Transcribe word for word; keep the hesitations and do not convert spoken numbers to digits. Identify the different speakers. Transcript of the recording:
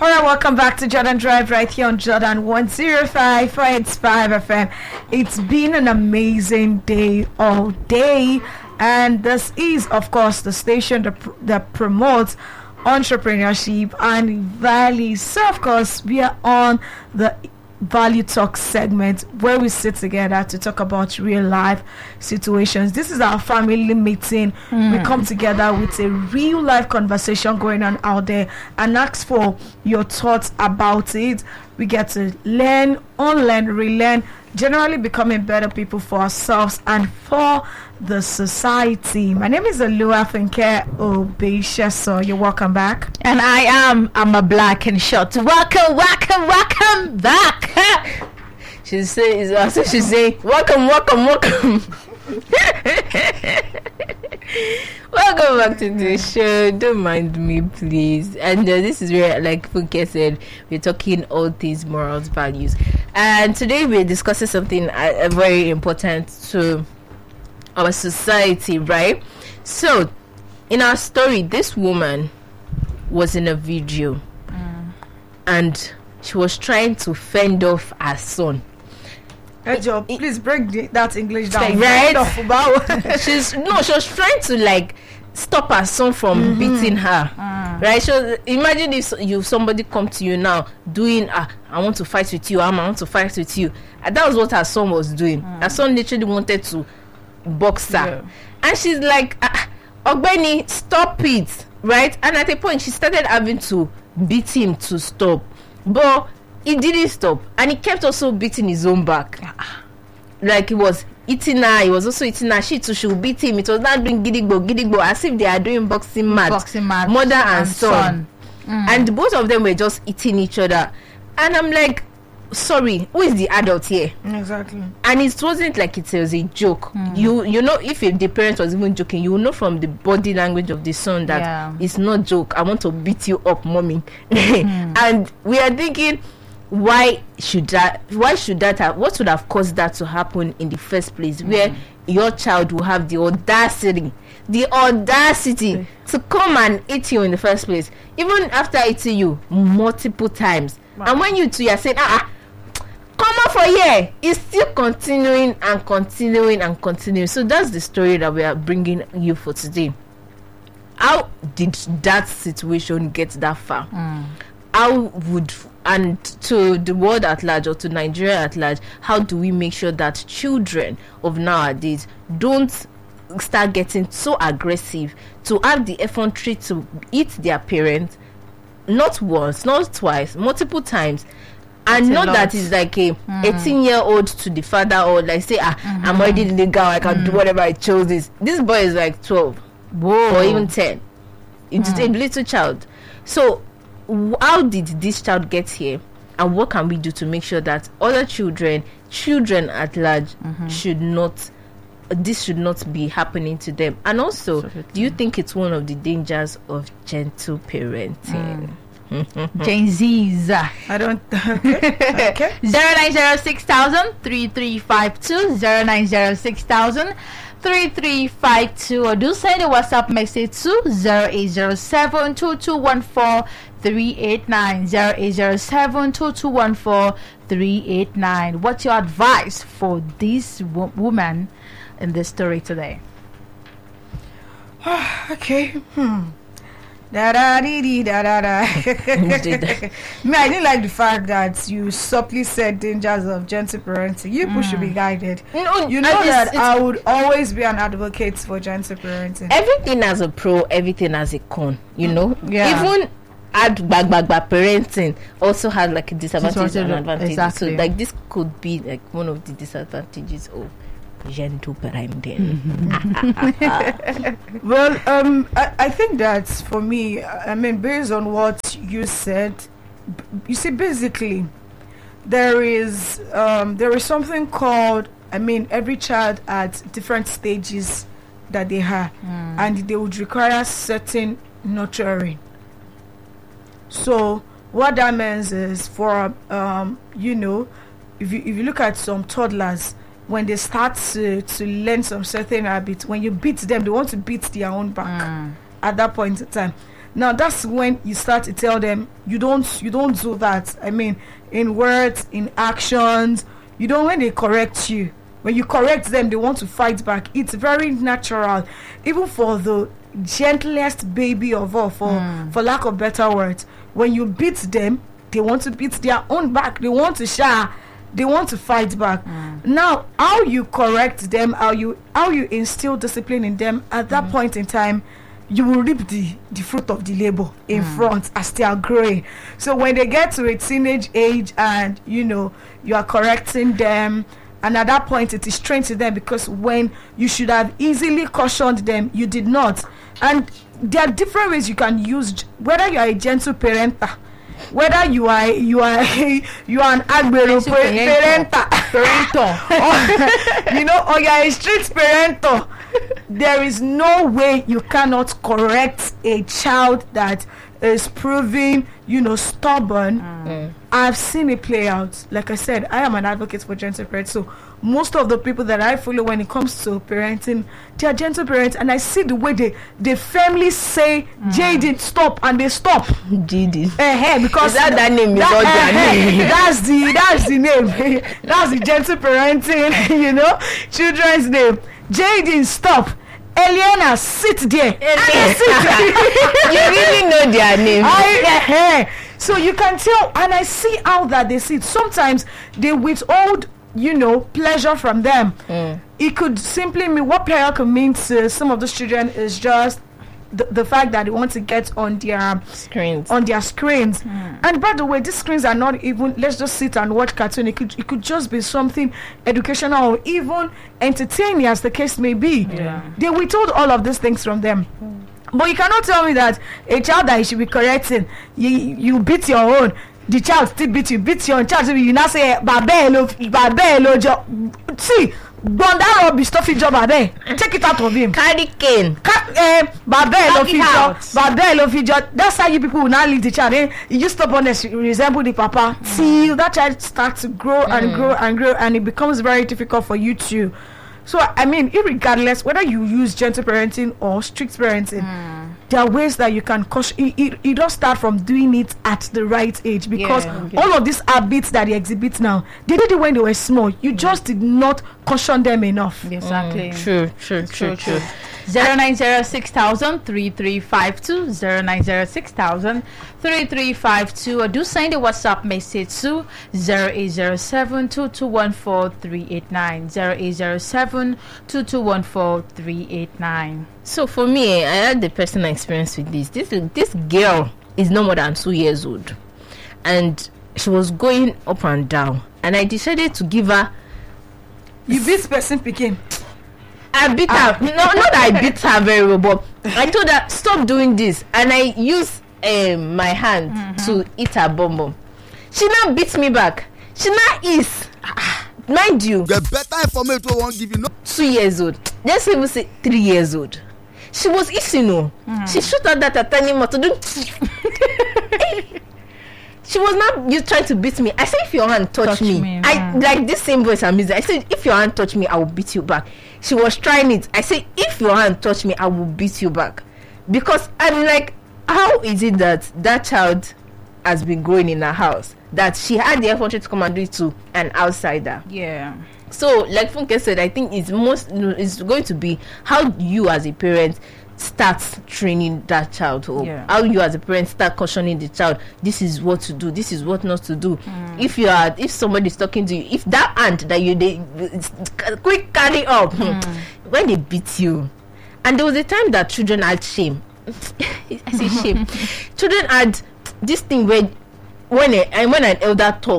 Speaker 1: All right, welcome back to Jordan Drive right here on Jordan one oh five point five F M. It's been an amazing day all day, and this is, of course, the station that, pr- that promotes entrepreneurship and values. So, of course, we are on the Value Talk segment where we sit together to talk about real life situations. This is our family meeting. Mm. We come together with a real life conversation going on out there and ask for your thoughts about it. We get to learn, unlearn, relearn, generally becoming better people for ourselves and for the society. My name is Alua Finke Obeisha, so you're welcome back.
Speaker 2: And I am I'm a black and short. Welcome, welcome, welcome back. She says, also she say, welcome, welcome, welcome. Welcome back to the show. Don't mind me, please. And uh, this is where, like Funke said, we're talking all things morals, values, and today we're discussing something uh, uh, very important to our society, right? So, in our story, this woman was in a video, mm. and she was trying to fend off her son.
Speaker 1: Hey Joe, please break the, that English down.
Speaker 2: Right? She's no, she was trying to like stop her son from mm-hmm. beating her. Mm. Right? So imagine if you somebody come to you now doing, ah, I want to fight with you. I want to fight with you. And that was what her son was doing. Mm. Her son literally wanted to box her, yeah. And she's like, ah, Ogbeni, stop it, right? And at a point, she started having to beat him to stop, but he didn't stop, and he kept also beating his own back. Like he was eating her, he was also eating her. She too, she would beat him. It was not doing gidigbo, gidigbo, as if they are doing boxing match, boxing match mother and, and son. son. Mm. And both of them were just eating each other. And I'm like, sorry, who is the adult here?
Speaker 1: Exactly.
Speaker 2: And it wasn't like it was a joke. Mm. You you know, if the parent was even joking, you will know from the body language of the son that yeah. it's not joke. I want to beat you up, mommy. Mm. And we are thinking, why should that why should that have what would have caused that to happen in the first place, mm. where your child will have the audacity the audacity mm. to come and eat you in the first place, even after eating you multiple times. Wow. And when you two are saying, ah, come on for here, it's still continuing and continuing and continuing. So that's the story that we are bringing you for today. How did that situation get that far? Mm. How would, and to the world at large, or to Nigeria at large, how do we make sure that children of nowadays don't start getting so aggressive to have the effrontery to eat their parents, not once, not twice, multiple times, and not that it's like a eighteen mm. year old to the father, or like say, ah, mm-hmm. I'm already legal, I can mm. do whatever I chose. This this boy is like twelve. Whoa. Or even ten. It's mm. a little child. So how did this child get here, and what can we do to make sure that other children children at large mm-hmm. should not this should not be happening to them? And also, absolutely. Do you think it's one of the dangers of gentle parenting?
Speaker 1: Mm.
Speaker 2: Gen Z's.
Speaker 1: I don't. Okay. Okay.
Speaker 2: Zero nine zero six thousand three three five two zero nine zero six thousand three three five two, or do send a WhatsApp message to zero eight zero seven two two one four three eight nine zero eight zero seven two two one four three eight nine. What's your advice for this wo- woman in this story today?
Speaker 1: Okay. Hmm. Da da dee dee da da da. Me, I didn't like the fact that you subtly said dangers of gentle parenting. You mm. should be guided. No, you know that it's, I would always be an advocate for gentle parenting.
Speaker 2: Everything has a pro, everything has a con. You know,
Speaker 1: yeah.
Speaker 2: Even ad bag bag bag parenting also has like a disadvantage and advantage.
Speaker 1: Exactly.
Speaker 2: So like this could be like one of the disadvantages of gentle parenting.
Speaker 1: Mm-hmm. Well, um, I, I think that for me, I mean, based on what you said, you see, basically, there is um, there is something called, I mean, every child at different stages that they have, mm. and they would require certain nurturing. So what that means is, for um, you know, if you if you look at some toddlers, when they start to, to learn some certain habits, when you beat them, they want to beat their own back mm. at that point in time. Now that's when you start to tell them you don't you don't do that. I mean, in words, in actions, you don't. When they correct you, when you correct them, they want to fight back. It's very natural, even for the gentlest baby of all, for mm. for lack of better words. When you beat them, they want to beat their own back. They want to shout. They want to fight back. Mm. Now, how you correct them, how you how you instill discipline in them at that mm. point in time, you will reap the, the fruit of the labor in mm. front as they are growing. So when they get to a teenage age and, you know, you are correcting them, and at that point it is strange to them, because when you should have easily cautioned them, you did not. And there are different ways you can use, whether you are a gentle parent, whether you are you are you are an agbero parenta, or, you know, or you are a street parenter. There is no way you cannot correct a child that is proving, you know, stubborn. Mm. I've seen it play out. Like I said, I am an advocate for gentle parents. So most of the people that I follow when it comes to parenting, they are gentle parents, and I see the way they they firmly say, mm. Jaden, stop, and they stop.
Speaker 2: Jaden.
Speaker 1: Uh-huh, because
Speaker 2: is that that name is that, all uh-huh, their name?
Speaker 1: That's the that's the name. That's the gentle parenting, you know, children's name. Jaden, stop. Eliana, sit there.
Speaker 2: Eliana. Sit. You really know their name.
Speaker 1: I, uh, so you can tell, and I see how that they sit. Sometimes they withhold, you know, pleasure from them. Mm. It could simply mean, what pleasure could mean to some of those children is just the, the fact that they want to get on their
Speaker 2: screens.
Speaker 1: On their screens. Mm. And by the way, these screens are not even, let's just sit and watch cartoon. It could it could just be something educational or even entertaining, as the case may be.
Speaker 2: Yeah.
Speaker 1: They withhold all of these things from them. Mm. But you cannot tell me that a child that you should be correcting, you you beat your own, the child still beat you, beat your own child, you now say, Babelo, Babelo, jo. See, Bonda rubbish stuff in job, Babe. Take it out of him.
Speaker 2: Carry cane.
Speaker 1: Babelo, Babelo, that's how you people will now leave the child. Eh? You just stop on this, resemble the papa. Mm. Till that child starts to grow and mm. grow and grow, and it becomes very difficult for you to. So, I mean, regardless whether you use gentle parenting or strict parenting, mm. there are ways that you can caution. It, it, it does start from doing it at the right age, because yeah, okay. all of these habits that they exhibit now, they did it when they were small. You just did not caution them enough.
Speaker 2: Exactly. Mm. True, true, true, true. true.
Speaker 3: zero nine zero six thousand three three five two zero nine zero six thousand three three five two, or do send a WhatsApp message to zero eight zero seven two two one four three eight nine zero eight zero seven two two one four three eight nine.
Speaker 2: So for me, I had the personal experience with this. This this girl is no more than two years old, and she was going up and down, and I decided to give her.
Speaker 1: You beat person picking.
Speaker 2: I beat her. No, not that I beat her very well, but I told her stop doing this, and I used um, my hand mm-hmm. to eat her bum bum. She now beats me back. She now is, mind you,
Speaker 4: the better information we won't give you. No.
Speaker 2: Two years old. Let's even say three years old. She was eating. No, mm. she shot at that at tiny motor. She was not you trying to beat me. I said, if your hand touch, touch me, me I mm. like this same voice I'm using. I said, if your hand touch me, I will beat you back. She was trying it. I said, if your hand touch me, I will beat you back. Because I'm like, how is it that that child has been growing in her house, that she had the effort to come and do it to an outsider?
Speaker 3: Yeah.
Speaker 2: So, like Funke said, I think it's most it's going to be how you as a parent start training that child up. Yeah. How you as a parent start cautioning the child, this is what to do, this is what not to do. Mm. If you are if somebody's talking to you, if that aunt that you they quick carry up mm. when they beat you. And there was a time that children had shame. I say shame. Children had this thing where when a, and when an elder talk,